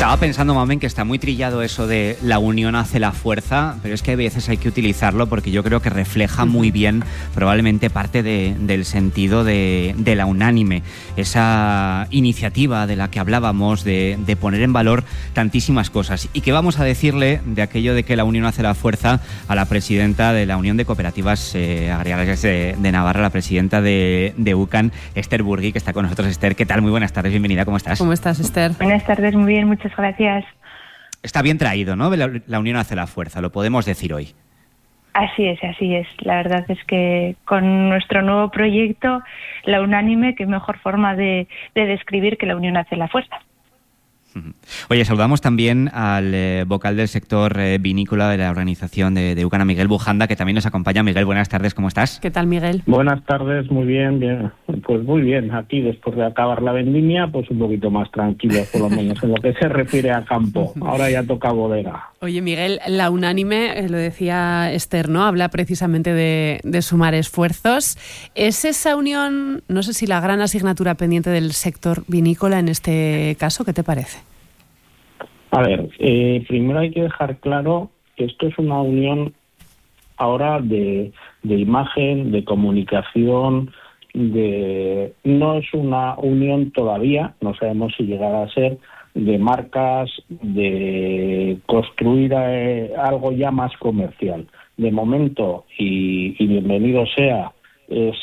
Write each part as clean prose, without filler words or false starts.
Estaba pensando, Mamen, que está muy trillado eso de la unión hace la fuerza, pero es que a veces hay que utilizarlo porque yo creo que refleja muy bien probablemente parte del sentido de la unánime, esa iniciativa de la que hablábamos de poner en valor tantísimas cosas. ¿Y qué vamos a decirle de aquello de que la unión hace la fuerza a la presidenta de la Unión de Cooperativas Agrarias de Navarra, la presidenta de UCAN, Esther Burgui, que está con nosotros? Esther, ¿qué tal? Muy buenas tardes, bienvenida, ¿cómo estás? ¿Cómo estás, Esther? Buenas tardes, muy bien, muchas gracias. Está bien traído, ¿no? La unión hace la fuerza, lo podemos decir hoy. Así es, así es. La verdad es que con nuestro nuevo proyecto, la unánime, qué mejor forma de describir que la unión hace la fuerza. Oye, saludamos también al vocal del sector vinícola de la organización de UCAN, a Miguel Bujanda, que también nos acompaña. Miguel, buenas tardes, ¿cómo estás? ¿Qué tal, Miguel? Buenas tardes, muy bien, bien. Pues muy bien, aquí después de acabar la vendimia, pues un poquito más tranquilo, por lo menos en lo que se refiere a campo. Ahora ya toca bodega. Oye, Miguel, la unánime, lo decía Esther, ¿no? Habla precisamente de sumar esfuerzos. ¿Es esa unión, no sé si la gran asignatura pendiente del sector vinícola en este caso? ¿Qué te parece? A ver, primero hay que dejar claro que esto es una unión ahora de imagen, de comunicación, no es una unión todavía, no sabemos si llegará a ser, de marcas, de construir algo ya más comercial. De momento, y bienvenido sea, es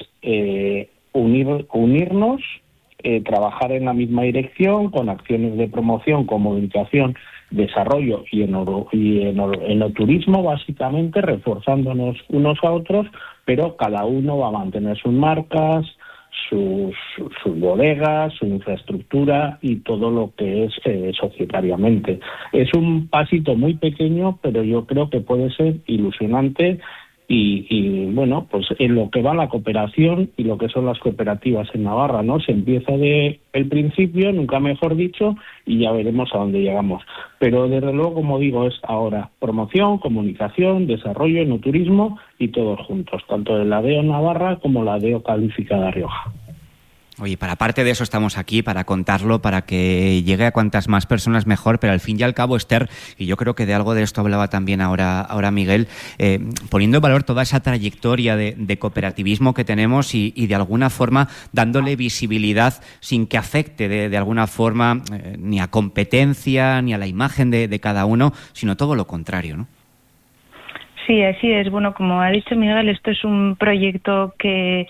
unirnos, trabajar en la misma dirección, con acciones de promoción, comunicación, desarrollo y enoturismo, básicamente, reforzándonos unos a otros, pero cada uno va a mantener sus marcas, sus bodegas, su infraestructura y todo lo que es societariamente. Es un pasito muy pequeño, pero yo creo que puede ser ilusionante y bueno, pues en lo que va la cooperación y lo que son las cooperativas en Navarra, ¿no? Se empieza de el principio, nunca mejor dicho, y ya veremos a dónde llegamos. Pero desde luego, como digo, es ahora promoción, comunicación, desarrollo, enoturismo y todos juntos, tanto la DEO Navarra como la DEO Calificada Rioja. Oye, para parte de eso estamos aquí, para contarlo, para que llegue a cuantas más personas mejor, pero al fin y al cabo, Esther, y yo creo que de algo de esto hablaba también ahora Miguel, poniendo en valor toda esa trayectoria de cooperativismo que tenemos y de alguna forma dándole visibilidad sin que afecte de alguna forma ni a competencia ni a la imagen de cada uno, sino todo lo contrario, ¿no? Sí, así es. Bueno, como ha dicho Miguel, esto es un proyecto que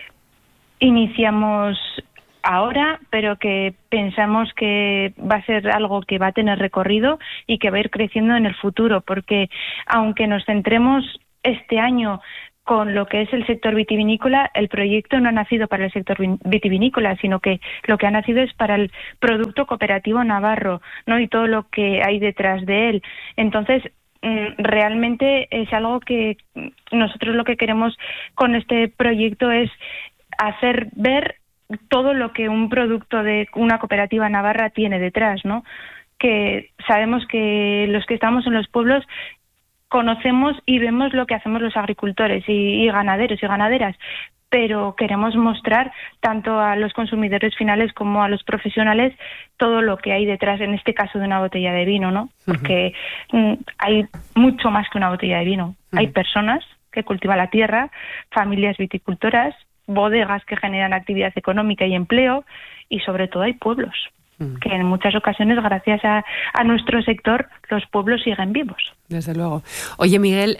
iniciamos ahora, pero que pensamos que va a ser algo que va a tener recorrido y que va a ir creciendo en el futuro, porque aunque nos centremos este año con lo que es el sector vitivinícola, el proyecto no ha nacido para el sector vitivinícola, sino que lo que ha nacido es para el producto cooperativo navarro, ¿no? Y todo lo que hay detrás de él. Entonces, realmente es algo que nosotros lo que queremos con este proyecto es hacer ver todo lo que un producto de una cooperativa navarra tiene detrás, ¿no? Que sabemos que los que estamos en los pueblos conocemos y vemos lo que hacemos los agricultores y ganaderos y ganaderas, pero queremos mostrar tanto a los consumidores finales como a los profesionales todo lo que hay detrás, en este caso de una botella de vino, ¿no? Porque hay mucho más que una botella de vino. Hay personas que cultivan la tierra, familias viticultoras, bodegas que generan actividad económica y empleo, y sobre todo hay pueblos, que en muchas ocasiones, gracias a nuestro sector, los pueblos siguen vivos. Desde luego. Oye, Miguel,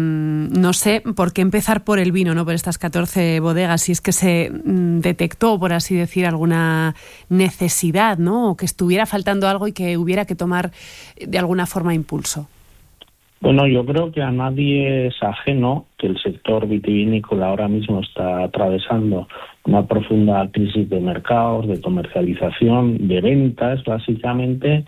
no sé por qué empezar por el vino, ¿no? Por estas 14 bodegas, si es que se detectó, por así decir, alguna necesidad, ¿no? O que estuviera faltando algo y que hubiera que tomar de alguna forma impulso. Bueno, yo creo que a nadie es ajeno que el sector vitivinícola ahora mismo está atravesando una profunda crisis de mercados, de comercialización, de ventas, básicamente,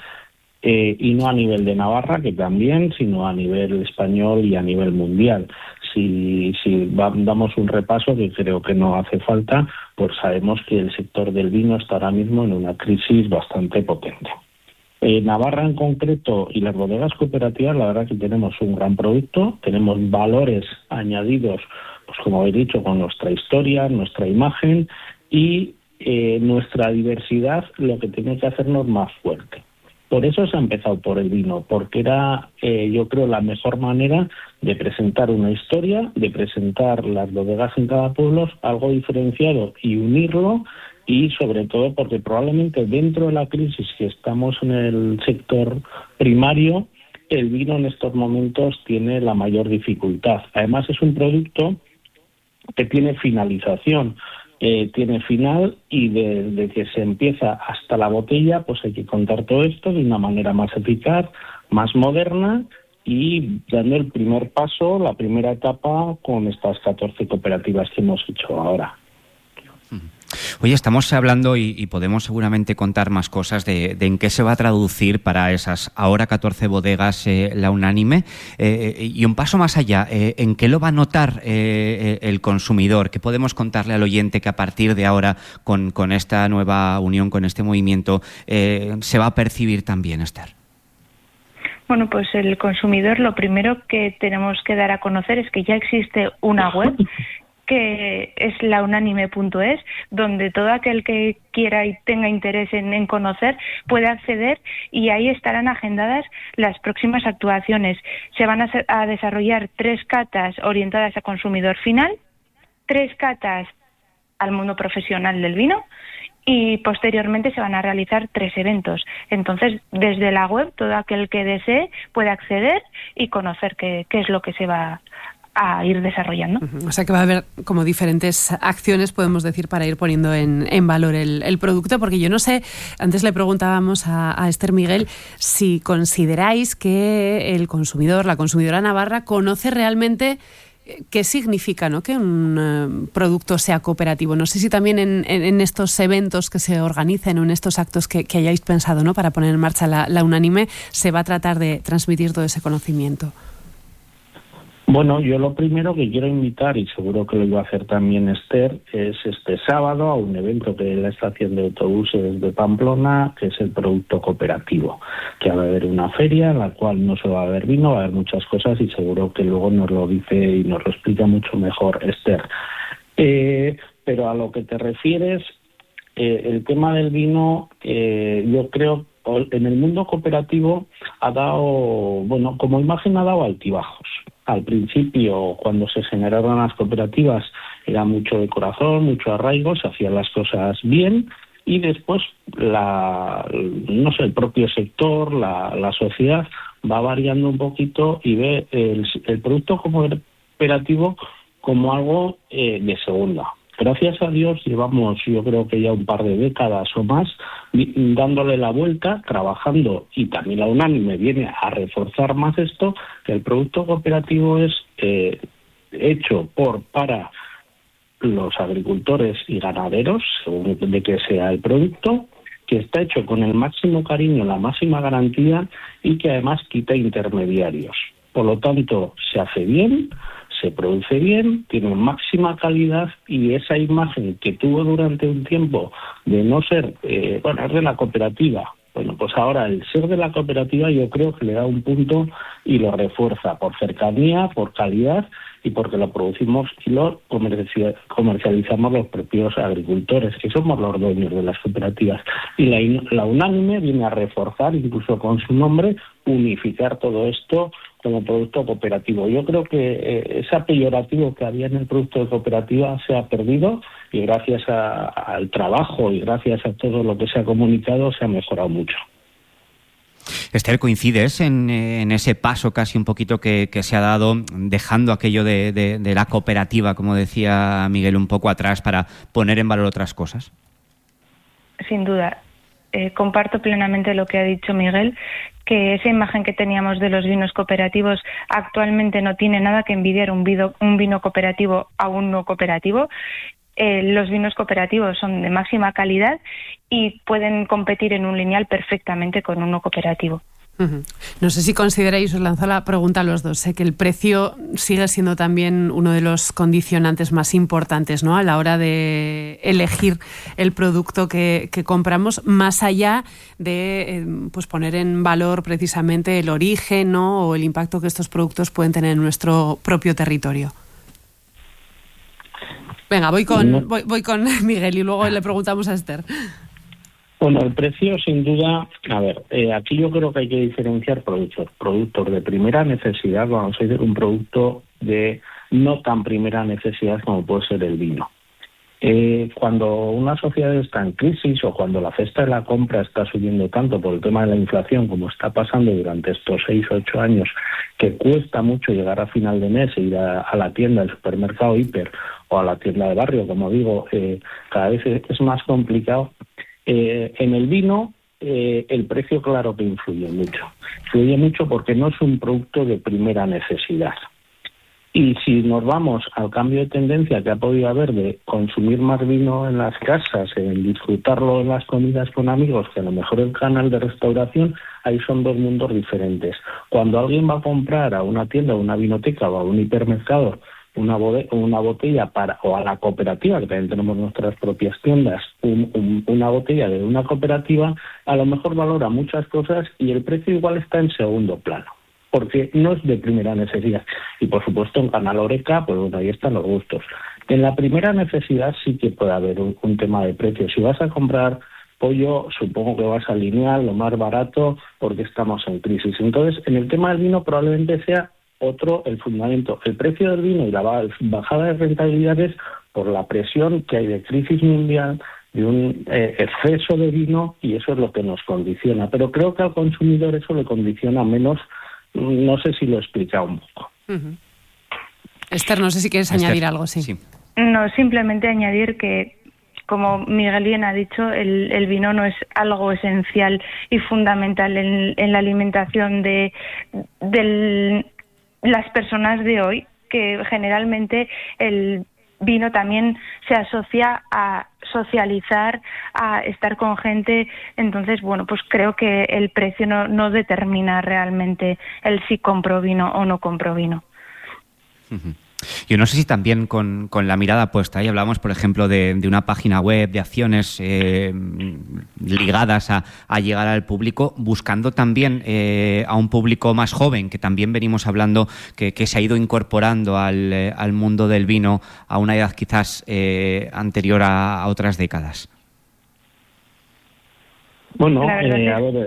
y no a nivel de Navarra, que también, sino a nivel español y a nivel mundial. Si damos un repaso, que creo que no hace falta, pues sabemos que el sector del vino está ahora mismo en una crisis bastante potente. Navarra en concreto y las bodegas cooperativas, la verdad que tenemos un gran producto, tenemos valores añadidos, pues como habéis dicho, con nuestra historia, nuestra imagen y nuestra diversidad, lo que tiene que hacernos más fuerte. Por eso se ha empezado por el vino, porque era, yo creo, la mejor manera de presentar una historia, de presentar las bodegas en cada pueblo, algo diferenciado y unirlo, y sobre todo porque probablemente dentro de la crisis que estamos en el sector primario, el vino en estos momentos tiene la mayor dificultad. Además es un producto que tiene finalización, tiene final, y desde que se empieza hasta la botella pues hay que contar todo esto de una manera más eficaz, más moderna, y dando el primer paso, la primera etapa con estas 14 cooperativas que hemos hecho ahora. Oye, estamos hablando y podemos seguramente contar más cosas de en qué se va a traducir para esas ahora 14 bodegas la Unánime, y un paso más allá, ¿en qué lo va a notar el consumidor? ¿Qué podemos contarle al oyente que a partir de ahora con esta nueva unión, con este movimiento, se va a percibir también, Esther? Bueno, pues el consumidor, lo primero que tenemos que dar a conocer es que ya existe una web que es launanime.es, donde todo aquel que quiera y tenga interés en conocer puede acceder, y ahí estarán agendadas las próximas actuaciones. Se van a desarrollar 3 catas orientadas a consumidor final, 3 catas al mundo profesional del vino, y posteriormente se van a realizar 3 eventos. Entonces, desde la web, todo aquel que desee puede acceder y conocer qué es lo que se va a ir desarrollando. O sea que va a haber como diferentes acciones, podemos decir, para ir poniendo en valor el producto, porque yo no sé, antes le preguntábamos a Esther, Miguel, si consideráis que el consumidor, la consumidora navarra, conoce realmente qué significa, ¿no?, que un producto sea cooperativo. No sé si también en estos eventos que se organicen o en estos actos que hayáis pensado, ¿no?, para poner en marcha la Unánime, se va a tratar de transmitir todo ese conocimiento. Bueno, yo lo primero que quiero invitar, y seguro que lo iba a hacer también Esther, es este sábado a un evento que es la estación de autobuses de Pamplona, que es el producto cooperativo, que va a haber una feria en la cual no solo va a haber vino, va a haber muchas cosas, y seguro que luego nos lo dice y nos lo explica mucho mejor Esther. Pero a lo que te refieres, el tema del vino, yo creo en el mundo cooperativo ha dado, bueno, como imagen ha dado altibajos. Al principio, cuando se generaron las cooperativas, era mucho de corazón, mucho arraigo, se hacían las cosas bien, y después el propio sector, la sociedad va variando un poquito y ve el producto cooperativo como algo de segunda. Gracias a Dios llevamos, yo creo que ya un par de décadas o más, dándole la vuelta, trabajando, y también la Unánime viene a reforzar más esto, que el producto cooperativo es hecho para los agricultores y ganaderos, según de que sea el producto, que está hecho con el máximo cariño, la máxima garantía, y que además quita intermediarios. Por lo tanto, se hace bien, se produce bien, tiene máxima calidad, y esa imagen que tuvo durante un tiempo de no ser, es de la cooperativa, bueno, pues ahora el ser de la cooperativa yo creo que le da un punto y lo refuerza por cercanía, por calidad, y porque lo producimos y lo comercializamos los propios agricultores, que somos los dueños de las cooperativas. Y la Unánime viene a reforzar, incluso con su nombre, unificar todo esto como producto cooperativo. Yo creo que ese peyorativo que había en el producto de cooperativa se ha perdido, y gracias al trabajo y gracias a todo lo que se ha comunicado se ha mejorado mucho. Esther, ¿coincides en ese paso casi un poquito que se ha dado, dejando aquello de la cooperativa, como decía Miguel, un poco atrás para poner en valor otras cosas? Sin duda. Comparto plenamente lo que ha dicho Miguel, que esa imagen que teníamos de los vinos cooperativos actualmente no tiene nada que envidiar un vino cooperativo a un no cooperativo. Los vinos cooperativos son de máxima calidad y pueden competir en un lineal perfectamente con uno cooperativo. No sé si consideráis, os lanzo la pregunta a los dos, que el precio sigue siendo también uno de los condicionantes más importantes, ¿no?, a la hora de elegir el producto que compramos, más allá de pues poner en valor precisamente el origen, ¿no?, o el impacto que estos productos pueden tener en nuestro propio territorio. Venga, voy con Miguel y luego le preguntamos a Esther. Bueno, el precio sin duda, aquí yo creo que hay que diferenciar productos de primera necesidad, vamos a decir, un producto de no tan primera necesidad como puede ser el vino. Cuando una sociedad está en crisis o cuando la cesta de la compra está subiendo tanto por el tema de la inflación como está pasando durante estos 6 o 8 años, que cuesta mucho llegar a final de mes e ir a la tienda, al supermercado hiper o a la tienda de barrio, como digo, cada vez es más complicado. En el vino el precio claro que influye mucho porque no es un producto de primera necesidad. Y si nos vamos al cambio de tendencia que ha podido haber de consumir más vino en las casas, en disfrutarlo en las comidas con amigos, que a lo mejor el canal de restauración, ahí son dos mundos diferentes. Cuando alguien va a comprar a una tienda, a una vinoteca o a un hipermercado una botella o a la cooperativa, que también tenemos nuestras propias tiendas, una botella de una cooperativa, a lo mejor valora muchas cosas y el precio igual está en segundo plano, porque no es de primera necesidad. Y por supuesto en Canal Horeca, pues bueno, ahí están los gustos. En la primera necesidad sí que puede haber un tema de precio. Si vas a comprar pollo, supongo que vas a Lineal, lo más barato, porque estamos en crisis. Entonces, en el tema del vino probablemente sea otro el fundamento. El precio del vino y la bajada de rentabilidades por la presión que hay de crisis mundial, de un exceso de vino, y eso es lo que nos condiciona. Pero creo que al consumidor eso le condiciona menos. No sé si lo he explicado un poco. Uh-huh. Esther, no sé si quieres añadir algo, sí. No, simplemente añadir que, como Miguel bien ha dicho, el vino no es algo esencial y fundamental en la alimentación de las personas de hoy, que generalmente el vino también se asocia a socializar, a estar con gente. Entonces, bueno, pues creo que el precio no determina realmente el si compro vino o no compro vino. Uh-huh. Yo no sé si también con la mirada puesta, ahí hablamos, por ejemplo, de una página web, de acciones ligadas a llegar al público, buscando también a un público más joven, que también venimos hablando que se ha ido incorporando al mundo del vino a una edad quizás anterior a otras décadas. Bueno, a ver...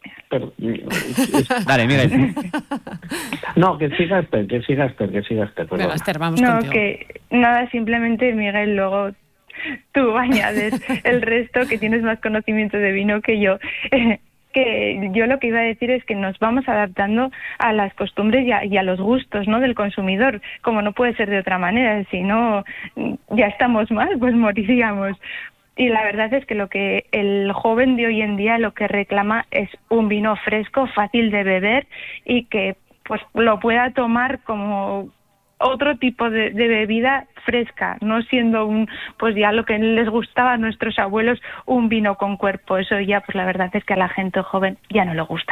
Dale, Miguel. No, que siga Esther. Venga, Esther, vamos no, contigo. Que nada, simplemente, Miguel, luego tú añades el resto, que tienes más conocimiento de vino que yo. Que yo lo que iba a decir es que nos vamos adaptando a las costumbres y a los gustos, ¿no?, del consumidor, como no puede ser de otra manera. Si no, ya estamos mal, pues moriríamos. Y la verdad es que lo que el joven de hoy en día lo que reclama es un vino fresco, fácil de beber y que pues lo pueda tomar como otro tipo de bebida fresca, no siendo pues ya lo que les gustaba a nuestros abuelos, un vino con cuerpo. Eso ya, pues la verdad es que a la gente joven ya no le gusta.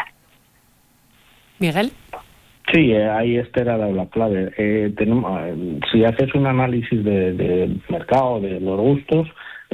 Miguel. Sí, ahí Esther ha dado la clave. Si haces un análisis de mercado, de los gustos,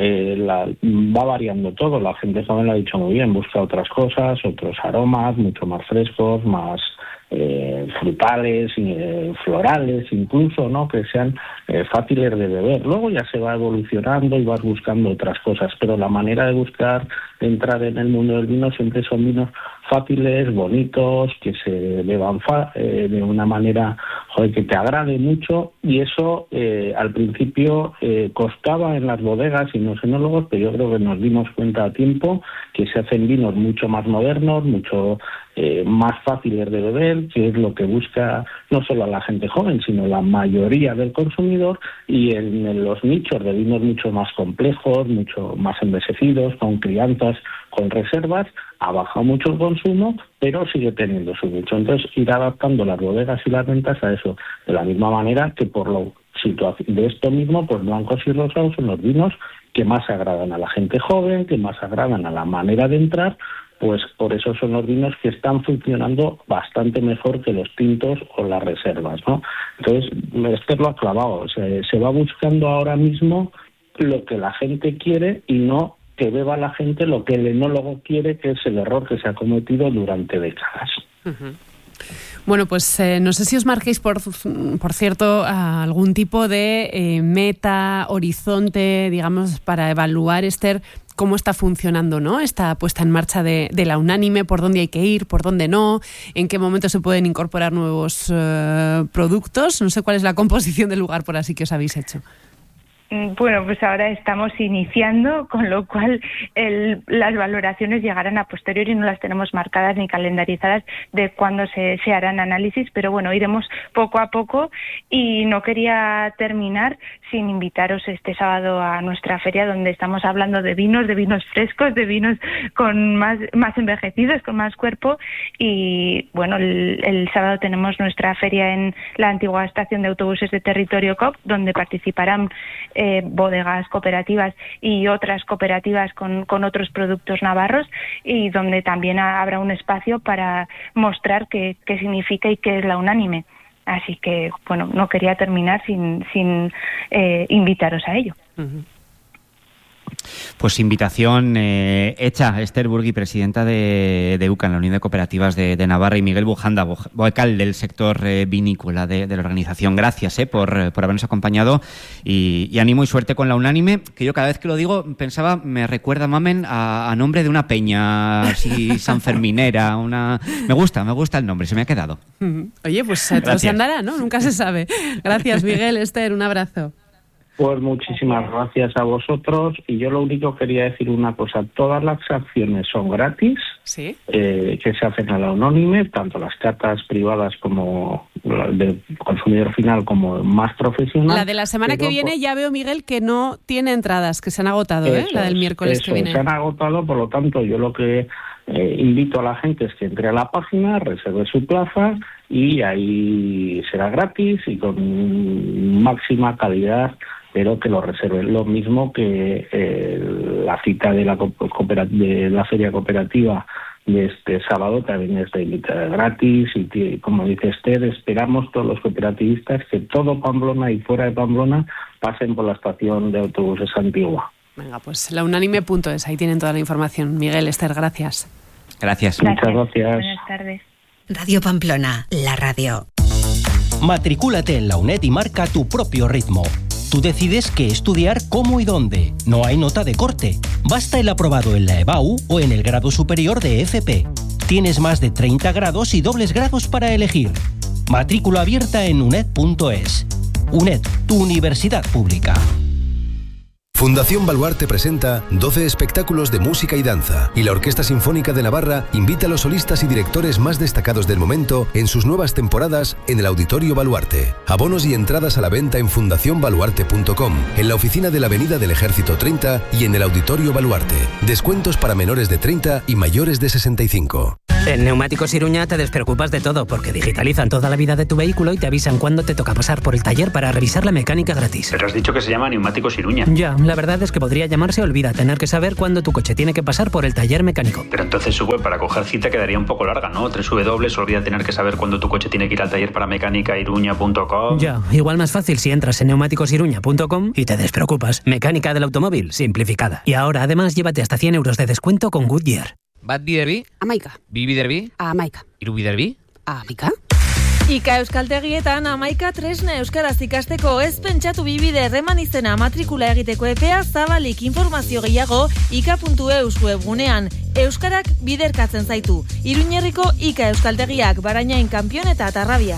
va variando todo. La gente joven lo ha dicho muy bien, busca otras cosas, otros aromas mucho más frescos, más frutales, florales incluso, ¿no?, que sean fáciles de beber. Luego ya se va evolucionando y vas buscando otras cosas, pero la manera de buscar, de entrar en el mundo del vino, siempre son vinos fáciles, bonitos, que se beban de una manera que te agrade mucho, y eso al principio costaba en las bodegas y en los enólogos, pero yo creo que nos dimos cuenta a tiempo que se hacen vinos mucho más modernos, mucho más fáciles de beber, que es lo que busca no solo a la gente joven, sino la mayoría del consumidor, y en los nichos de vinos mucho más complejos, mucho más envejecidos, con crianzas, con reservas, ha bajado mucho el consumo, pero sigue teniendo su nicho. Entonces, ir adaptando las bodegas y las ventas a eso, de la misma manera que por lo de esto mismo, pues blancos y rosados son los vinos que más agradan a la gente joven, que más agradan a la manera de entrar. Pues por eso son los vinos que están funcionando bastante mejor que los tintos o las reservas, ¿no? Entonces, Esther lo ha clavado. Se va buscando ahora mismo lo que la gente quiere y no que beba la gente lo que el enólogo quiere, que es el error que se ha cometido durante décadas. Uh-huh. Bueno, pues no sé si os marquéis, por cierto, algún tipo de meta, horizonte, digamos, para evaluar, Esther, cómo está funcionando, ¿no?, esta puesta en marcha de la Unánime, por dónde hay que ir, por dónde no, en qué momento se pueden incorporar nuevos productos. No sé cuál es la composición del lugar por así que os habéis hecho. Bueno, pues ahora estamos iniciando, con lo cual las valoraciones llegarán a posteriori, no las tenemos marcadas ni calendarizadas de cuándo se harán análisis, pero bueno, iremos poco a poco y no quería terminar sin invitaros este sábado a nuestra feria donde estamos hablando de vinos frescos, de vinos con más envejecidos, con más cuerpo y bueno, el sábado tenemos nuestra feria en la antigua estación de autobuses de Territorio COP, donde participarán bodegas cooperativas y otras cooperativas con otros productos navarros y donde también habrá un espacio para mostrar qué significa y qué es la Unánime. Así que, bueno, no quería terminar sin invitaros a ello. Uh-huh. Pues invitación hecha. Esther Burgui, presidenta de UCAN, la Unión de Cooperativas de Navarra, y Miguel Bujanda, vocal del sector vinícola de la organización. Gracias por habernos acompañado y ánimo y suerte con la Unánime, que yo cada vez que lo digo pensaba, me recuerda, Mamen, a nombre de una peña así sanferminera. Me gusta el nombre, se me ha quedado. Oye, pues todo se andará, ¿no? Nunca se sabe. Gracias, Miguel, Esther, un abrazo. Pues muchísimas gracias a vosotros y yo lo único quería decir una cosa, todas las acciones son gratis, ¿sí?, que se hacen a la Unánime, tanto las catas privadas como del consumidor final como más profesional. La de la semana que viene ya veo, Miguel, que no tiene entradas, que se han agotado, la del miércoles que viene. Se han agotado, por lo tanto yo lo que invito a la gente es que entre a la página, reserve su plaza y ahí será gratis y con máxima calidad, pero que lo reserven. Lo mismo que la cita de la feria cooperativa de este sábado también es de gratis y como dice Esther, esperamos todos los cooperativistas que todo Pamplona y fuera de Pamplona pasen por la estación de autobuses antigua. Venga, pues launanime.es, ahí tienen toda la información. Miguel, Esther, gracias. Gracias. Muchas gracias. Buenas tardes. Radio Pamplona, la radio. Matricúlate en la UNED y marca tu propio ritmo. Tú decides qué estudiar, cómo y dónde. No hay nota de corte. Basta el aprobado en la EBAU o en el grado superior de FP. Tienes más de 30 grados y dobles grados para elegir. Matrícula abierta en uned.es. UNED, tu universidad pública. Fundación Baluarte presenta 12 espectáculos de música y danza y la Orquesta Sinfónica de Navarra invita a los solistas y directores más destacados del momento en sus nuevas temporadas en el Auditorio Baluarte. Abonos y entradas a la venta en fundacionbaluarte.com, en la oficina de la Avenida del Ejército 30 y en el Auditorio Baluarte. Descuentos para menores de 30 y mayores de 65. En Neumáticos Iruña te despreocupas de todo porque digitalizan toda la vida de tu vehículo y te avisan cuándo te toca pasar por el taller para revisar la mecánica gratis. Pero has dicho que se llama Neumáticos Iruña. Ya, la verdad es que podría llamarse Olvida tener que saber cuándo tu coche tiene que pasar por el taller mecánico. Pero entonces su web para coger cita quedaría un poco larga, ¿no? Olvida tener que saber cuándo tu coche tiene que ir al taller para mecánica iruña.com. Ya, igual más fácil si entras en neumáticosiruña.com y te despreocupas. Mecánica del automóvil simplificada. Y ahora además llévate hasta 100 euros de descuento con Goodyear. Bat biderbi? Amaika. Bi biderbi? Amaika. Hiru biderbi? Amaika. Ika euskaltegietan amaika tresna euskaraz ikasteko, ez pentsatu bibide erreman izena matrikula egiteko epea zabalik. Informazio gehiago ika.eus webgunean. Euskarak biderkatzen zaitu. Iruñerriko Ika euskaltegiak, Barañain, Kampion eta Tarrabia.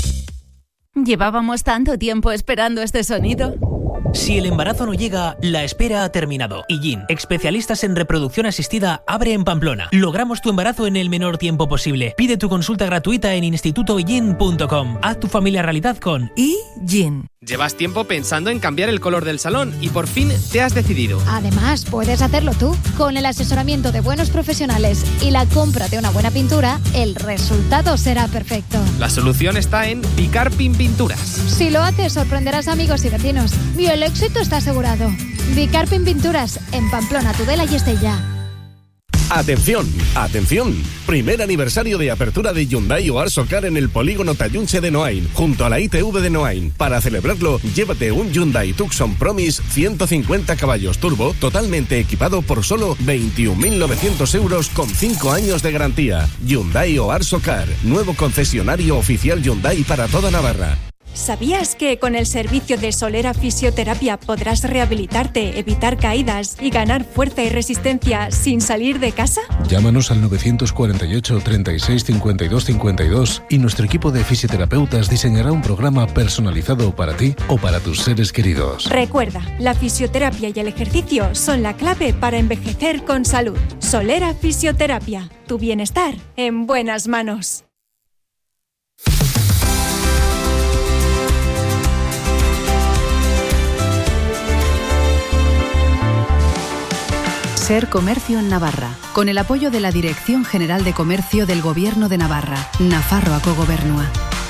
Llevábamos tanto tiempo esperando este sonido. Si el embarazo no llega, la espera ha terminado. IGIN, especialistas en reproducción asistida, abre en Pamplona. Logramos tu embarazo en el menor tiempo posible. Pide tu consulta gratuita en institutoigin.com. Haz tu familia realidad con IGIN. Llevas tiempo pensando en cambiar el color del salón y por fin te has decidido. Además, puedes hacerlo tú. Con el asesoramiento de buenos profesionales y la compra de una buena pintura, el resultado será perfecto. La solución está en Bicarpin Pinturas. Si lo haces, sorprenderás a amigos y vecinos. Y el éxito está asegurado. Bicarpin Pinturas, en Pamplona, Tudela y Estella. ¡Atención! ¡Atención! Primer aniversario de apertura de Hyundai o Arsocar en el polígono Tallunche de Noain, junto a la ITV de Noain. Para celebrarlo, llévate un Hyundai Tucson Promise 150 caballos turbo, totalmente equipado por solo 21.900 euros con 5 años de garantía. Hyundai o Arsocar, nuevo concesionario oficial Hyundai para toda Navarra. ¿Sabías que con el servicio de Solera Fisioterapia podrás rehabilitarte, evitar caídas y ganar fuerza y resistencia sin salir de casa? Llámanos al 948 36 52 52 y nuestro equipo de fisioterapeutas diseñará un programa personalizado para ti o para tus seres queridos. Recuerda, la fisioterapia y el ejercicio son la clave para envejecer con salud. Solera Fisioterapia, tu bienestar en buenas manos. Ser Comercio en Navarra, con el apoyo de la Dirección General de Comercio del Gobierno de Navarra, Nafarroako Gobernua.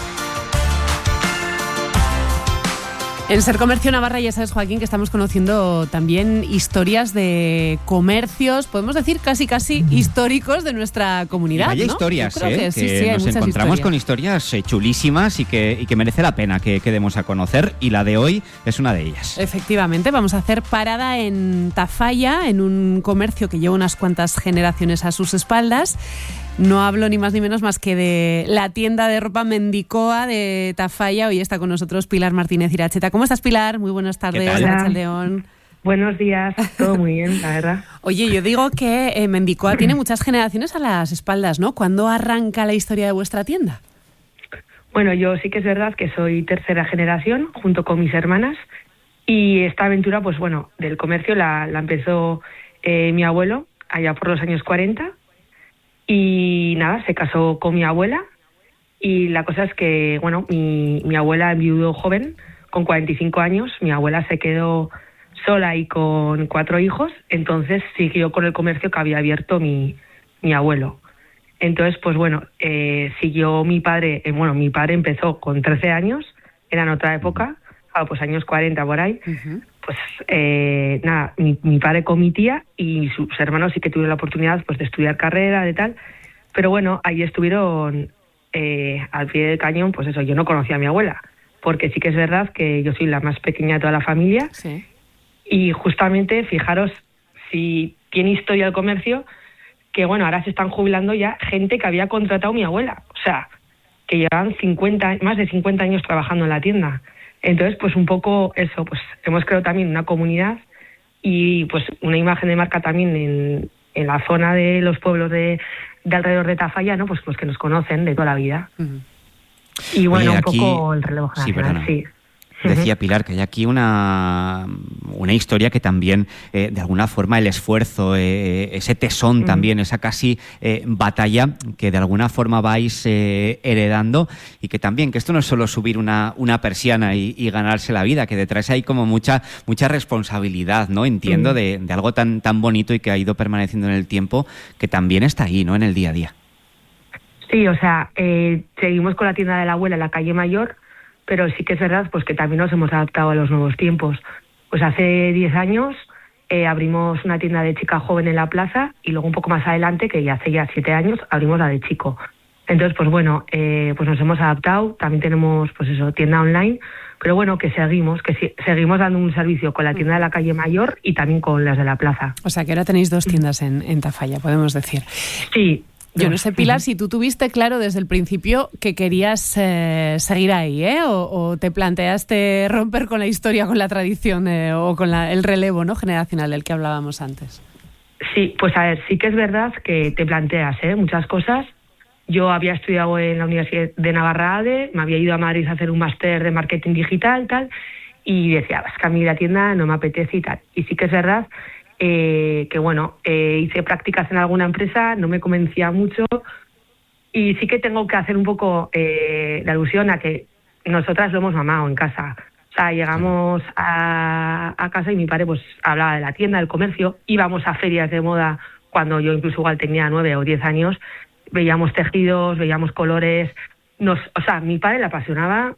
En Ser Comercio Navarra ya sabes, Joaquín, que estamos conociendo también historias de comercios, podemos decir casi históricos de nuestra comunidad, y vaya, ¿no? historias, que sí, nos encontramos con historias chulísimas y que merece la pena que demos a conocer, y la de hoy es una de ellas. Efectivamente, vamos a hacer parada en Tafalla, en un comercio que lleva unas cuantas generaciones a sus espaldas. No hablo ni más que de la tienda de ropa Mendicoa de Tafalla. Hoy está con nosotros Pilar Martínez Iracheta. ¿Cómo estás, Pilar? Muy buenas tardes. Hola. Buenos días, todo muy bien, la verdad. Oye, yo digo que Mendicoa tiene muchas generaciones a las espaldas, ¿no? ¿Cuándo arranca la historia de vuestra tienda? Bueno, yo sí que es verdad que soy tercera generación, junto con mis hermanas, y esta aventura, pues bueno, del comercio la empezó mi abuelo allá por los años 40, y nada, se casó con mi abuela, y la cosa es que, bueno, mi abuela enviudó joven, con 45 años, mi abuela se quedó sola y con 4 hijos, entonces siguió con el comercio que había abierto mi abuelo. Entonces, pues bueno, siguió mi padre, mi padre empezó con 13 años, era en otra época, pues años 40 por ahí. Uh-huh. Pues nada, mi padre con mi tía y sus hermanos sí que tuvieron la oportunidad pues de estudiar carrera, de tal, pero bueno, ahí estuvieron al pie del cañón, pues eso, yo no conocía a mi abuela, porque sí que es verdad que yo soy la más pequeña de toda la familia, sí. Y justamente, fijaros, si tiene historia el comercio, que bueno, ahora se están jubilando ya gente que había contratado a mi abuela, o sea, que llevaban más de 50 años trabajando en la tienda. Entonces, pues un poco eso, pues hemos creado también una comunidad y pues una imagen de marca también en la zona de los pueblos de alrededor de Tafalla, ¿no? Pues los que nos conocen de toda la vida. Uh-huh. Y bueno, un poco el relevo generacional, sí. Decía Pilar que hay aquí una historia que también, de alguna forma, el esfuerzo, ese tesón también, esa casi batalla que de alguna forma vais heredando, y que también, que esto no es solo subir una persiana y ganarse la vida, que detrás hay como mucha responsabilidad, ¿no? Entiendo, de algo tan bonito y que ha ido permaneciendo en el tiempo, que también está ahí, ¿no? En el día a día. Sí, o sea, seguimos con la tienda de la abuela en la calle Mayor, pero sí que es verdad pues que también nos hemos adaptado a los nuevos tiempos. Pues hace 10 años abrimos una tienda de chica joven en la plaza, y luego un poco más adelante, que ya hace 7 años, abrimos la de chico. Entonces, pues bueno, pues nos hemos adaptado. También tenemos, pues eso, tienda online, pero bueno, que seguimos dando un servicio con la tienda de la calle Mayor y también con las de la plaza. O sea, que ahora tenéis 2 tiendas en Tafalla, podemos decir. Sí. Yo no sé, Pilar, si tú tuviste claro desde el principio que querías seguir ahí, o te planteaste romper con la historia, con la tradición o con el relevo, ¿no?, generacional del que hablábamos antes. Sí, pues a ver, sí que es verdad que te planteas muchas cosas. Yo había estudiado en la Universidad de Navarra ADE, me había ido a Madrid a hacer un máster de marketing digital, tal, y decía, es que a mí la tienda no me apetece y tal. Y sí que es verdad que bueno, hice prácticas en alguna empresa, no me convencía mucho, y sí que tengo que hacer un poco la alusión a que nosotras lo hemos mamado en casa. O sea, llegamos a casa y mi padre pues hablaba de la tienda, del comercio, íbamos a ferias de moda cuando yo incluso igual tenía 9 o 10 años, veíamos tejidos, veíamos colores, o sea, mi padre le apasionaba,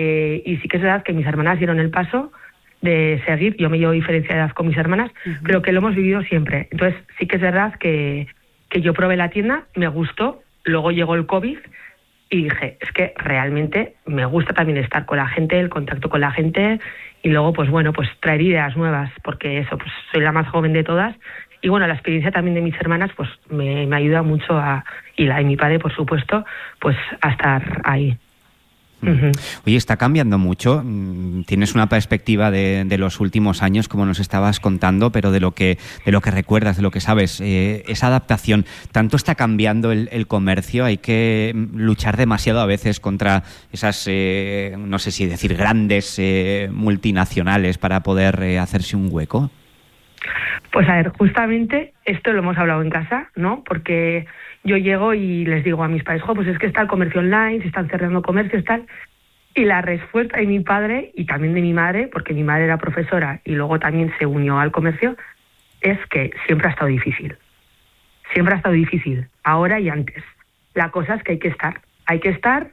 y sí que es verdad que mis hermanas dieron el paso de seguir. Yo me llevo diferencia de edad con mis hermanas, pero que lo hemos vivido siempre. Entonces sí que es verdad que yo probé la tienda, me gustó, luego llegó el COVID y dije, es que realmente me gusta también estar con la gente, el contacto con la gente, y luego pues bueno, pues traer ideas nuevas, porque eso, pues soy la más joven de todas, y bueno, la experiencia también de mis hermanas pues me ayuda mucho y la de mi padre, por supuesto, pues a estar ahí. Oye, está cambiando mucho. Tienes una perspectiva de los últimos años, como nos estabas contando, pero de lo que recuerdas, de lo que sabes, esa adaptación. ¿Tanto está cambiando el comercio? Hay que luchar demasiado a veces contra esas, no sé si decir, grandes multinacionales para poder hacerse un hueco. Pues a ver, justamente esto lo hemos hablado en casa, ¿no? Porque yo llego y les digo a mis padres, pues es que está el comercio online, se están cerrando comercios, tal. Y la respuesta de mi padre y también de mi madre, porque mi madre era profesora y luego también se unió al comercio, es que siempre ha estado difícil. Siempre ha estado difícil, ahora y antes. La cosa es que hay que estar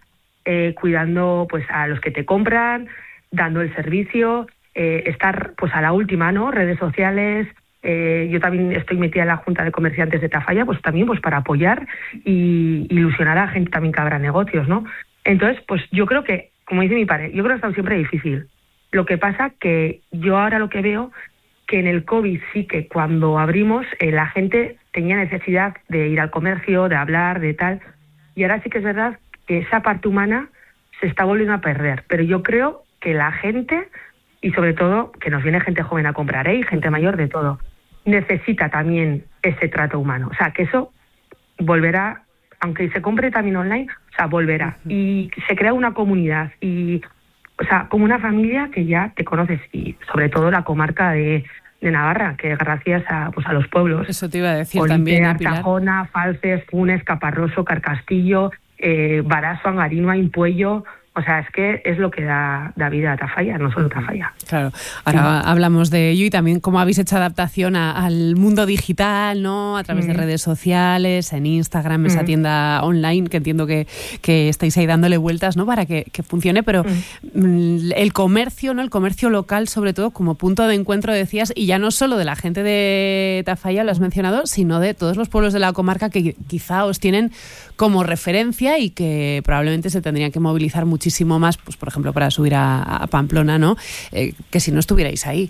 cuidando pues a los que te compran, dando el servicio, estar pues a la última, ¿no? Redes sociales. Yo también estoy metida en la Junta de Comerciantes de Tafalla, pues también pues para apoyar y ilusionar a la gente también que abra negocios, ¿no? Entonces, pues yo creo que, como dice mi padre, yo creo que ha estado siempre difícil. Lo que pasa que yo ahora lo que veo, que en el COVID sí que cuando abrimos la gente tenía necesidad de ir al comercio, de hablar, de tal, y ahora sí que es verdad que esa parte humana se está volviendo a perder. Pero yo creo que la gente, y sobre todo que nos viene gente joven a comprar, y gente mayor, de todo, necesita también ese trato humano. O sea, que eso volverá, aunque se compre también online, o sea, volverá. Y se crea una comunidad, y o sea, como una familia que ya te conoces, y sobre todo la comarca de Navarra, que gracias a los pueblos. Eso te iba a decir Olite, también, Artajona, Falces, Funes, Caparroso, Carcastillo, Barazo, Angarino, Impuello. O sea, es que es lo que da vida a Tafalla, no solo Tafalla. Claro, ahora hablamos de ello y también cómo habéis hecho adaptación al mundo digital, ¿no? A través de redes sociales, en Instagram, esa tienda online, que entiendo que estáis ahí dándole vueltas, ¿no? Para que funcione, pero el comercio, ¿no? El comercio local, sobre todo, como punto de encuentro, decías, y ya no solo de la gente de Tafalla, lo has mencionado, sino de todos los pueblos de la comarca que quizá os tienen como referencia y que probablemente se tendrían que movilizar muchísimo más, pues por ejemplo, para subir a Pamplona, ¿no? Que si no estuvierais ahí.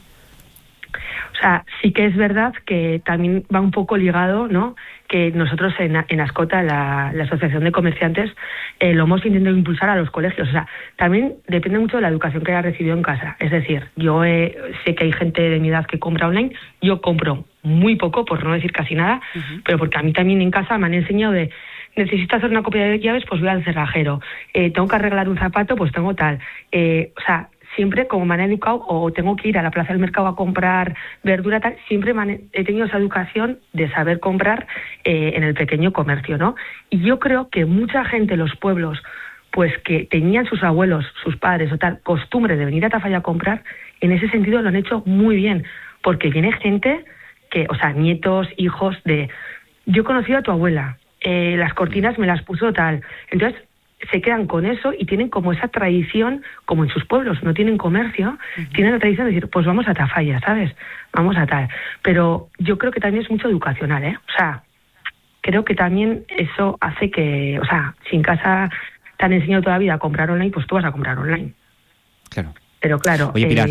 O sea, sí que es verdad que también va un poco ligado, ¿no? Que nosotros en Ascota, la Asociación de Comerciantes, lo hemos intentado impulsar a los colegios. O sea, también depende mucho de la educación que haya recibido en casa. Es decir, yo sé que hay gente de mi edad que compra online, yo compro muy poco, por no decir casi nada, pero porque a mí también en casa me han enseñado de necesito hacer una copia de llaves, pues voy al cerrajero. Tengo que arreglar un zapato, pues tengo tal. O sea, siempre como me han educado, o tengo que ir a la plaza del mercado a comprar verdura, tal, siempre he tenido esa educación de saber comprar en el pequeño comercio, ¿no? Y yo creo que mucha gente en los pueblos, pues que tenían sus abuelos, sus padres o tal, costumbre de venir a Tafalla a comprar, en ese sentido lo han hecho muy bien, porque viene gente que, o sea, nietos, hijos de... Yo he conocido a tu abuela, las cortinas me las puso tal. Entonces se quedan con eso y tienen como esa tradición, como en sus pueblos no tienen comercio, tienen la tradición de decir, pues vamos a Tafalla, ¿sabes? Vamos a tal. Pero yo creo que también es mucho educacional, ¿eh? O sea, creo que también eso hace que, o sea, si en casa te han enseñado toda la vida a comprar online, pues tú vas a comprar online. Claro. Pero claro... Oye, Pilar,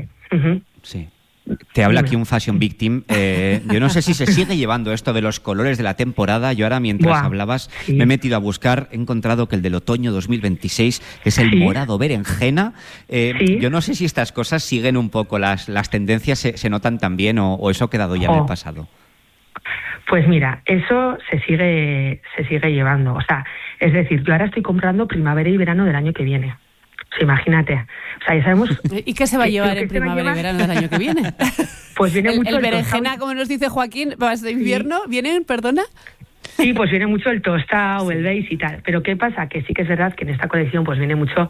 sí. Te habla aquí un fashion victim. Yo no sé si se sigue llevando esto de los colores de la temporada. Yo ahora, mientras hablabas, me he metido a buscar. He encontrado que el del otoño 2026 es el morado berenjena. Yo no sé si estas cosas siguen un poco, las tendencias se notan también o eso ha quedado ya en el pasado. Pues mira, eso se sigue llevando. O sea, es decir, yo ahora estoy comprando primavera y verano del año que viene. O sea, imagínate. O sea, ya sabemos... ¿Y qué se va a llevar en primavera y verano del año que viene? Pues viene mucho el berenjena, como nos dice Joaquín, ¿vas de invierno? ¿Vienen, perdona? Sí, pues viene mucho el tostado, el beige y tal. Pero ¿qué pasa? Que sí que es verdad que en esta colección pues viene mucho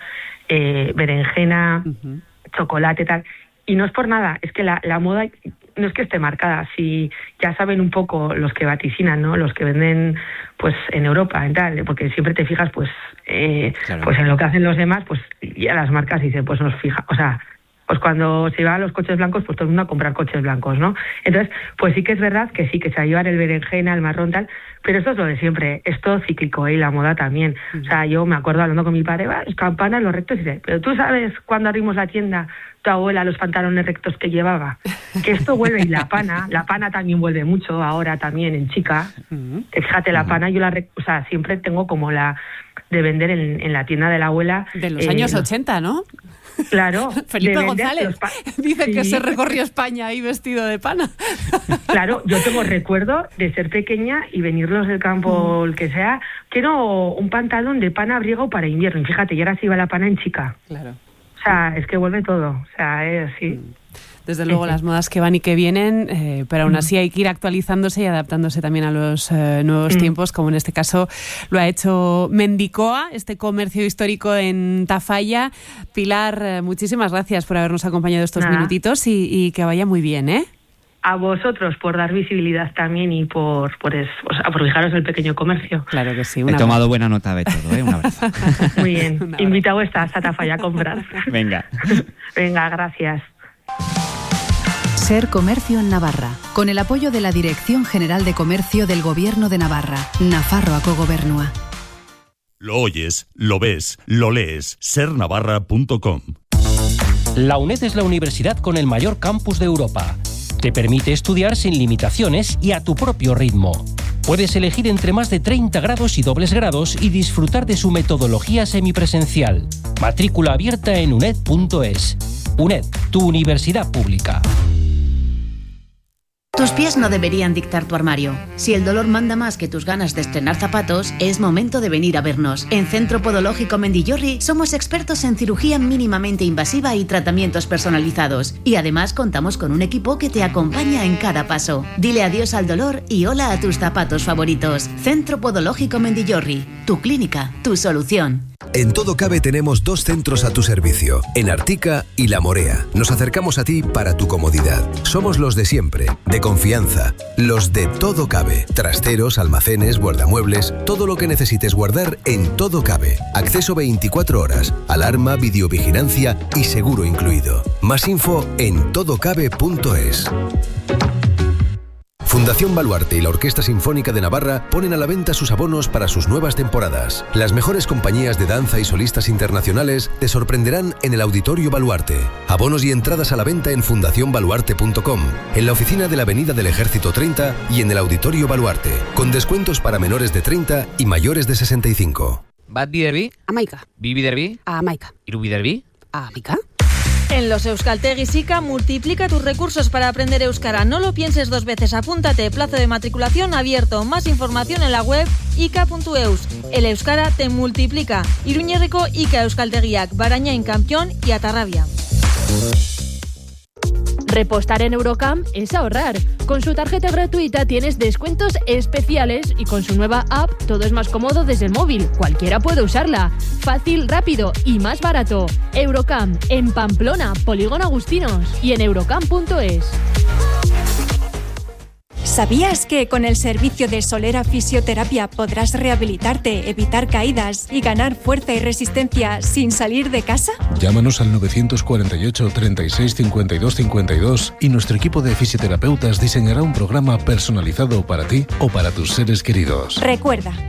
berenjena, chocolate, tal. Y no es por nada, es que la moda no es que esté marcada. Si ya saben un poco los que vaticinan, ¿no? Los que venden pues en Europa y tal, porque siempre te fijas pues pues en lo que hacen los demás, pues ya las marcas dicen, pues nos fija, o sea, pues cuando se van los coches blancos, pues todo el mundo a comprar coches blancos, ¿no? Entonces, pues sí que es verdad que sí, que se va a llevar el berenjena, el marrón, tal, pero esto es lo de siempre, es todo cíclico, y la moda también. O sea, yo me acuerdo hablando con mi padre, las campanas, los rectos, y dice, pero tú sabes cuando abrimos la tienda, tu abuela, los pantalones rectos que llevaba, que esto vuelve, y la pana también vuelve mucho ahora también en chica. Fíjate, la pana, yo o sea, siempre tengo como de vender en la tienda de la abuela. De los años 80, ¿no? Claro. Felipe González dice que se recorrió España ahí vestido de pana. Claro, yo tengo recuerdo de ser pequeña y venirnos del campo, el que sea, quiero un pantalón de pana abrigo para invierno. Y fíjate, y ahora sí va la pana en chica. Claro. O sea, es que vuelve todo. O sea, es así. Desde luego las modas que van y que vienen, pero aún así hay que ir actualizándose y adaptándose también a los nuevos tiempos, como en este caso lo ha hecho Mendicoa, este comercio histórico en Tafalla. Pilar, muchísimas gracias por habernos acompañado estos minutitos y que vaya muy bien, ¿eh? A vosotros por dar visibilidad también y por fijaros el pequeño comercio. Claro que sí. He tomado buena nota de todo, ¿eh? Un abrazo. Muy bien. Invitado estás a Tafalla a comprar. Venga. Venga, gracias. Ser Comercio en Navarra, con el apoyo de la Dirección General de Comercio del Gobierno de Navarra, Nafarroako Gobernua. Lo oyes, lo ves, lo lees, sernavarra.com. La UNED es la universidad con el mayor campus de Europa. Te permite estudiar sin limitaciones y a tu propio ritmo. Puedes elegir entre más de 30 grados y dobles grados y disfrutar de su metodología semipresencial. Matrícula abierta en uned.es. UNED, tu universidad pública. Tus pies no deberían dictar tu armario. Si el dolor manda más que tus ganas de estrenar zapatos, es momento de venir a vernos. En Centro Podológico Mendillorri somos expertos en cirugía mínimamente invasiva y tratamientos personalizados. Y además contamos con un equipo que te acompaña en cada paso. Dile adiós al dolor y hola a tus zapatos favoritos. Centro Podológico Mendillorri, tu clínica, tu solución. En Todo Cabe tenemos 2 centros a tu servicio, en Artica y La Morea. Nos acercamos a ti para tu comodidad. Somos los de siempre, de confianza, los de Todo Cabe. Trasteros, almacenes, guardamuebles, todo lo que necesites guardar en Todo Cabe. Acceso 24 horas, alarma, videovigilancia y seguro incluido. Más info en todocabe.es. Fundación Baluarte y la Orquesta Sinfónica de Navarra ponen a la venta sus abonos para sus nuevas temporadas. Las mejores compañías de danza y solistas internacionales te sorprenderán en el Auditorio Baluarte. Abonos y entradas a la venta en fundacionbaluarte.com, en la oficina de la Avenida del Ejército 30 y en el Auditorio Baluarte, con descuentos para menores de 30 y mayores de 65. Bat biderbi? Amaika. Bi biderbi? Amaika. Hiru biderbi? Amaika. En los Euskaltegis ICA multiplica tus recursos para aprender euskara. No lo pienses 2 veces. Apúntate. Plazo de matriculación abierto. Más información en la web ica.eus. El euskara te multiplica. Iruñerriko ICA Euskaltegiak, Barañain, Campión y Atarrabia. Repostar en Eurocamp es ahorrar. Con su tarjeta gratuita tienes descuentos especiales y con su nueva app todo es más cómodo desde el móvil. Cualquiera puede usarla. Fácil, rápido y más barato. Eurocamp en Pamplona, Polígono Agustinos y en eurocamp.es. ¿Sabías que con el servicio de Solera Fisioterapia podrás rehabilitarte, evitar caídas y ganar fuerza y resistencia sin salir de casa? Llámanos al 948 36 52 52 y nuestro equipo de fisioterapeutas diseñará un programa personalizado para ti o para tus seres queridos. Recuerda,